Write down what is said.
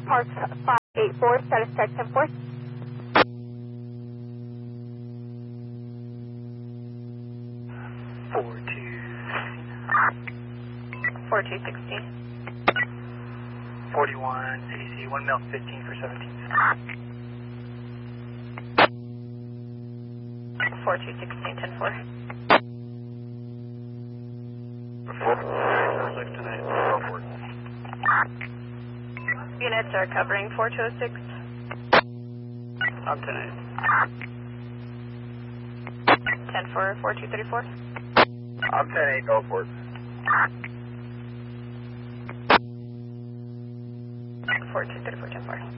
Park 584, status check 10-4. 4216. 41 AC, 1 mil 15 for 17. 4216, 10-4. 476 tonight, go for it. Units are covering 4206. I'm tonight. 10-4, 4234. I'm 10-8, go for it. 4234, 10-4.